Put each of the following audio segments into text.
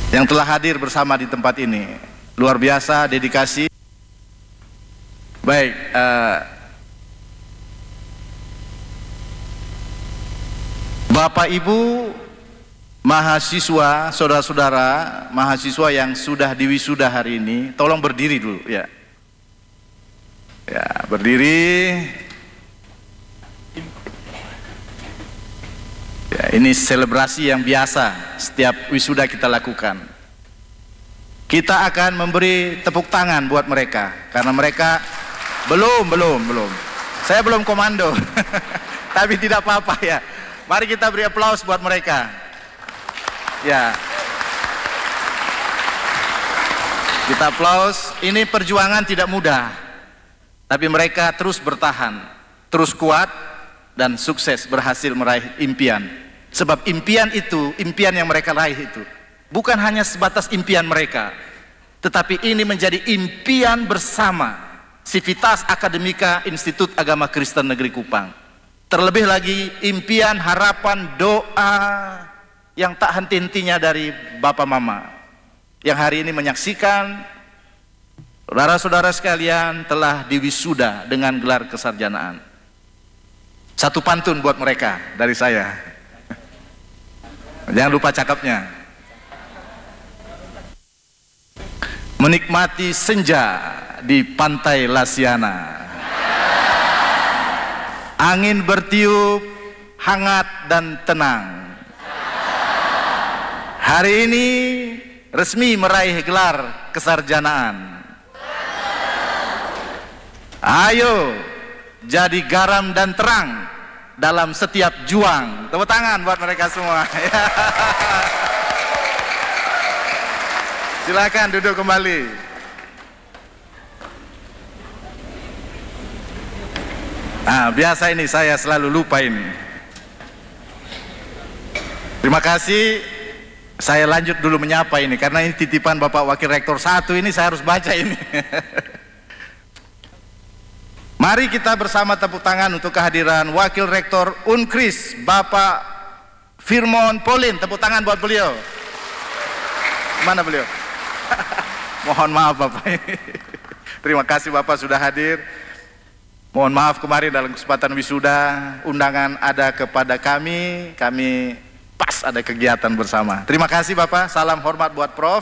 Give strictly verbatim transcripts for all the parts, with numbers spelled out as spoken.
yang telah hadir bersama di tempat ini. Luar biasa dedikasi. Baik, uh, Bapak Ibu mahasiswa, saudara-saudara mahasiswa yang sudah diwisuda hari ini, tolong berdiri dulu ya. Ya, berdiri. Ya, ini selebrasi yang biasa setiap wisuda kita lakukan. Kita akan memberi tepuk tangan buat mereka karena mereka belum, belum, belum. Saya belum komando. Tapi tidak apa-apa ya. Mari kita beri aplaus buat mereka. Ya. Kita aplaus. Ini perjuangan tidak mudah. Tapi mereka terus bertahan, terus kuat dan sukses berhasil meraih impian. Sebab impian itu, impian yang mereka raih itu bukan hanya sebatas impian mereka, tetapi ini menjadi impian bersama Sivitas Akademika Institut Agama Kristen Negeri Kupang. Terlebih lagi impian, harapan, doa yang tak henti-hentinya dari Bapak Mama yang hari ini menyaksikan saudara-saudara sekalian telah diwisuda dengan gelar kesarjanaan. Satu pantun buat mereka dari saya. Jangan lupa cakapnya. Menikmati senja di pantai Lasiana. Angin bertiup hangat dan tenang. Hari ini resmi meraih gelar kesarjanaan. Ayo jadi garam dan terang dalam setiap juang. Tepuk tangan buat mereka semua. Silakan duduk kembali. Nah, biasa ini saya selalu lupa ini. Terima kasih. Saya lanjut dulu menyapa ini karena ini titipan Bapak Wakil Rektor satu ini saya harus baca ini. Mari kita bersama tepuk tangan untuk kehadiran Wakil Rektor Unkris Bapak Firmon Polin. Tepuk tangan buat beliau. Mana beliau? Mohon maaf Bapak. Terima kasih Bapak sudah hadir. Mohon maaf kemarin dalam kesempatan wisuda undangan ada kepada kami. Kami pas ada kegiatan bersama. Terima kasih Bapak. Salam hormat buat Prof.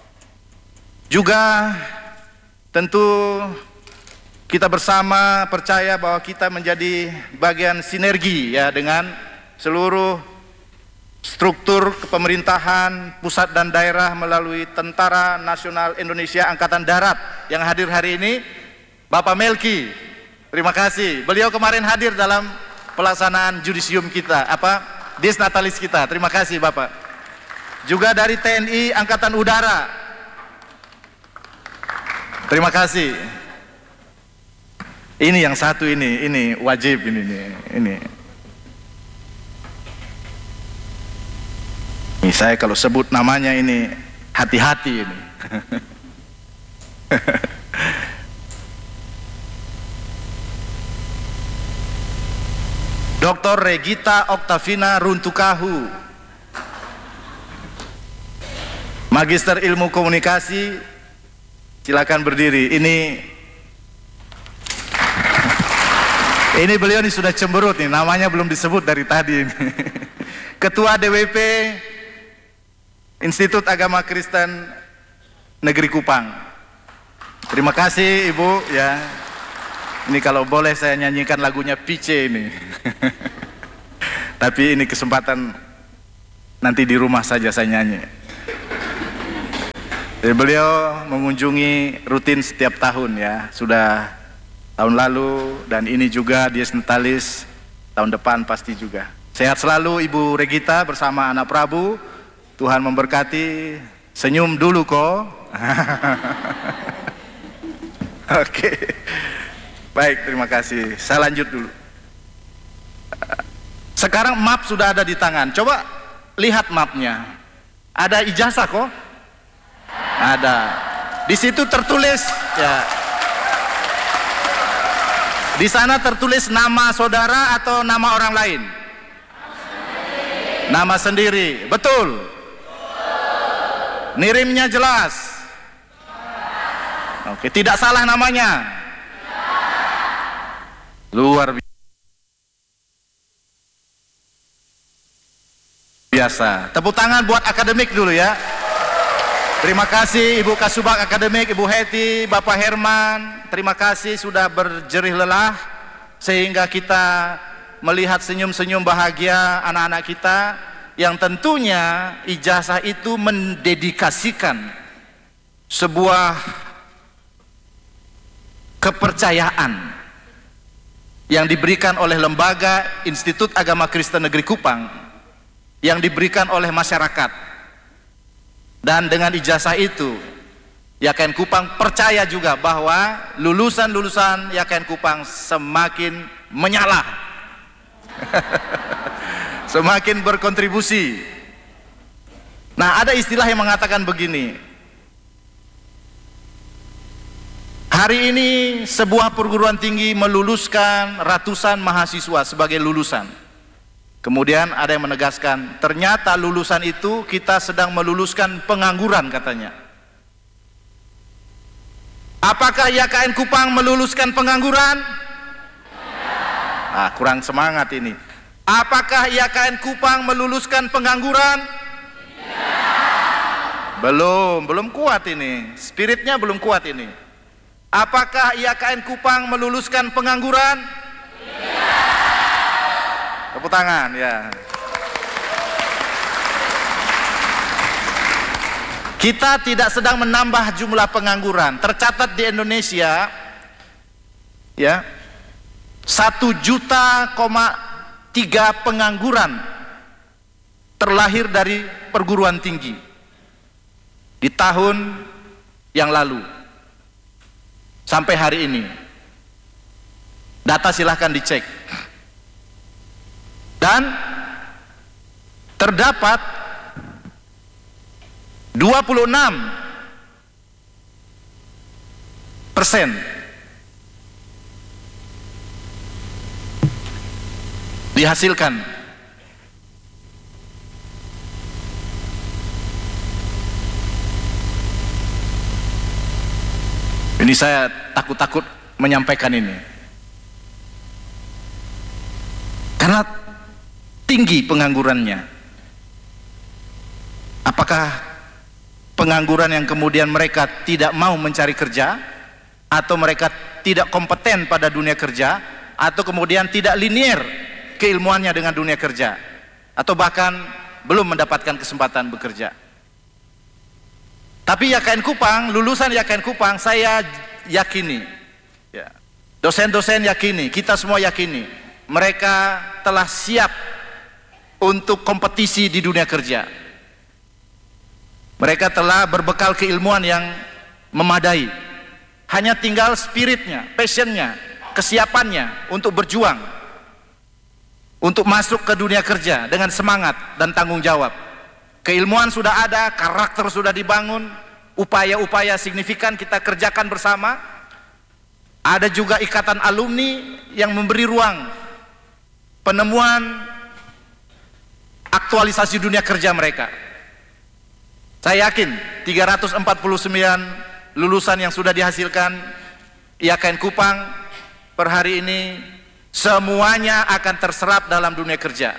Juga tentu kita bersama percaya bahwa kita menjadi bagian sinergi ya dengan seluruh struktur pemerintahan pusat dan daerah melalui Tentara Nasional Indonesia Angkatan Darat yang hadir hari ini. Bapak Melki, terima kasih. Beliau kemarin hadir dalam pelaksanaan judisium kita, apa disnatalis kita. Terima kasih Bapak. Juga dari T N I Angkatan Udara. Terima kasih. Ini yang satu ini, ini wajib ini, ini, ini. Ini saya kalau sebut namanya ini hati-hati ini. Doktor Regita Oktavina Runtukahu, Magister Ilmu Komunikasi. Silakan berdiri. Ini Ini beliau ini sudah cemberut nih, namanya belum disebut dari tadi ini. Ketua D W P Institut Agama Kristen Negeri Kupang. Terima kasih Ibu ya. Ini kalau boleh saya nyanyikan lagunya Pice ini. Tapi ini kesempatan nanti di rumah saja saya nyanyi. Jadi beliau mengunjungi rutin setiap tahun ya, sudah tahun lalu dan ini juga disnatalis tahun depan pasti juga. Sehat selalu Ibu Regita bersama anak Prabu. Tuhan memberkati. Senyum dulu kok. Oke. Baik, terima kasih. Saya lanjut dulu. Sekarang map sudah ada di tangan. Coba lihat mapnya. Ada ijazah kok? Ada. Di situ tertulis ya. Di sana tertulis nama saudara atau nama orang lain? Nama sendiri. Betul? Nirimnya jelas? Oke, tidak salah namanya? Luar biasa. Tepuk tangan buat akademik dulu ya. Terima kasih Ibu Kasubag Akademik, Ibu Heti, Bapak Herman. Terima kasih sudah berjerih lelah sehingga kita melihat senyum-senyum bahagia anak-anak kita, yang tentunya ijazah itu mendedikasikan sebuah kepercayaan yang diberikan oleh lembaga Institut Agama Kristen Negeri Kupang, yang diberikan oleh masyarakat. Dan dengan ijazah itu Y K N Kupang percaya juga bahwa lulusan-lulusan Y K N Kupang semakin menyala, semakin berkontribusi. Nah, ada istilah yang mengatakan begini, hari ini sebuah perguruan tinggi meluluskan ratusan mahasiswa sebagai lulusan. Kemudian ada yang menegaskan, ternyata lulusan itu kita sedang meluluskan pengangguran katanya. Apakah Y K N Kupang meluluskan pengangguran? Ah, kurang semangat ini. Apakah Y K N Kupang meluluskan pengangguran? Belum, belum kuat ini. Spiritnya belum kuat ini. Apakah Y K N Kupang meluluskan pengangguran? Tepuk tangan ya. Kita tidak sedang menambah jumlah pengangguran. Tercatat di Indonesia ya satu juta koma tiga pengangguran terlahir dari perguruan tinggi di tahun yang lalu sampai hari ini. Data silahkan dicek. Dan terdapat dua puluh enam persen dihasilkan ini. Saya takut-takut menyampaikan ini karena tinggi penganggurannya. Apakah pengangguran yang kemudian mereka tidak mau mencari kerja, atau mereka tidak kompeten pada dunia kerja, atau kemudian tidak linier keilmuannya dengan dunia kerja, atau bahkan belum mendapatkan kesempatan bekerja? Tapi Y K N Kupang, lulusan Y K N Kupang, saya yakini ya, dosen-dosen yakini, kita semua yakini, mereka telah siap untuk kompetisi di dunia kerja. Mereka telah berbekal keilmuan yang memadai. Hanya tinggal spiritnya, passionnya, kesiapannya untuk berjuang, untuk masuk ke dunia kerja dengan semangat dan tanggung jawab. Keilmuan sudah ada, karakter sudah dibangun, upaya-upaya signifikan kita kerjakan bersama. Ada juga ikatan alumni yang memberi ruang penemuan aktualisasi dunia kerja mereka. Saya yakin tiga ratus empat puluh sembilan lulusan yang sudah dihasilkan Y K N Kupang per hari ini semuanya akan terserap dalam dunia kerja.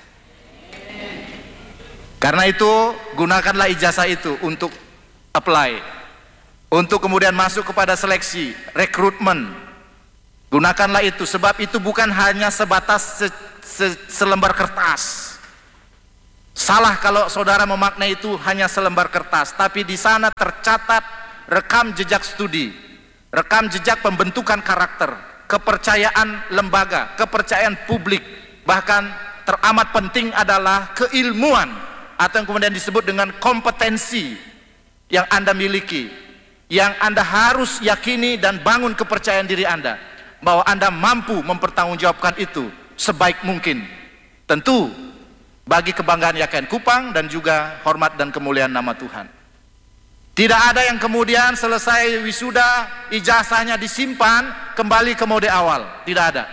Karena itu gunakanlah ijazah itu untuk apply, untuk kemudian masuk kepada seleksi, rekrutmen. Gunakanlah itu, sebab itu bukan hanya sebatas se se selembar kertas. Salah kalau saudara memaknai itu hanya selembar kertas, tapi di sana tercatat rekam jejak studi, rekam jejak pembentukan karakter, kepercayaan lembaga, kepercayaan publik, bahkan teramat penting adalah keilmuan atau yang kemudian disebut dengan kompetensi yang Anda miliki, yang Anda harus yakini dan bangun kepercayaan diri Anda bahwa Anda mampu mempertanggungjawabkan itu sebaik mungkin. Tentu bagi kebanggaan Y K N Kupang dan juga hormat dan kemuliaan nama Tuhan. Tidak ada yang kemudian selesai wisuda ijazahnya disimpan kembali ke mode awal, tidak ada.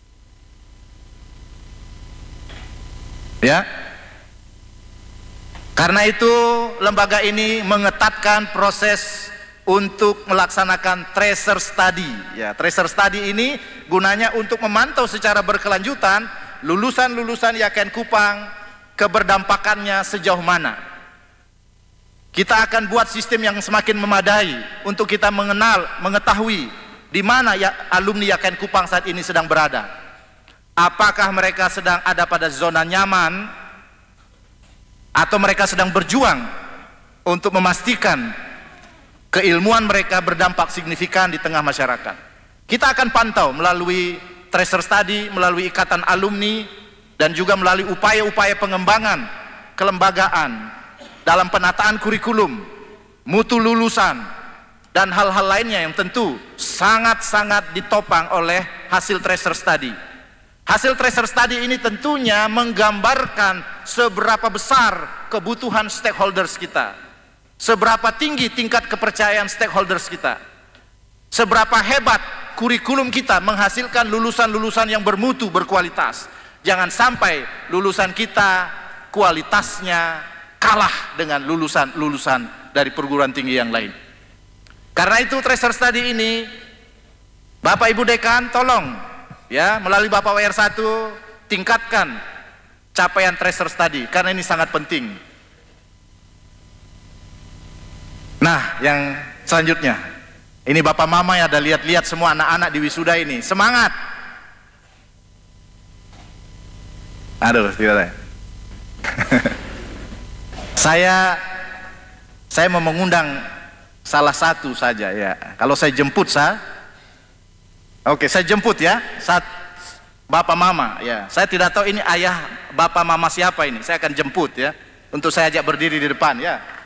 Ya. Karena itu lembaga ini mengetatkan proses untuk melaksanakan tracer study. Ya, tracer study ini gunanya untuk memantau secara berkelanjutan lulusan-lulusan Yaken Kupang, keberdampakannya sejauh mana. Kita akan buat sistem yang semakin memadai untuk kita mengenal, mengetahui di mana ya, alumni Yaken Kupang saat ini sedang berada. Apakah mereka sedang ada pada zona nyaman atau mereka sedang berjuang untuk memastikan keilmuan mereka berdampak signifikan di tengah masyarakat. Kita akan pantau melalui tracer study, melalui ikatan alumni, dan juga melalui upaya-upaya pengembangan kelembagaan dalam penataan kurikulum, mutu lulusan, dan hal-hal lainnya yang tentu sangat-sangat ditopang oleh hasil tracer study. Hasil tracer study ini tentunya menggambarkan seberapa besar kebutuhan stakeholders kita, seberapa tinggi tingkat kepercayaan stakeholders kita, seberapa hebat kurikulum kita menghasilkan lulusan-lulusan yang bermutu, berkualitas. Jangan sampai lulusan kita kualitasnya kalah dengan lulusan-lulusan dari perguruan tinggi yang lain. Karena itu tracer study ini, Bapak Ibu Dekan tolong ya, melalui Bapak W R satu tingkatkan capaian tracer study, karena ini sangat penting. Nah, yang selanjutnya, ini Bapak Mama ya, ada lihat-lihat semua anak-anak di wisuda ini, semangat. Aduh, tidak. saya saya mau mengundang salah satu saja ya. Kalau saya jemput saya, oke, saya jemput ya, saat Bapak Mama ya. Saya tidak tahu ini ayah Bapak Mama siapa ini. Saya akan jemput ya, untuk saya ajak berdiri di depan ya.